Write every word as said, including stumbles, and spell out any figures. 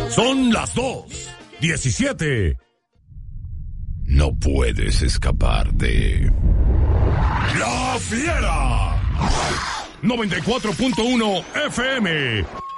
Son las dos diecisiete. No puedes escapar de La Fiera. noventa y cuatro punto uno F M.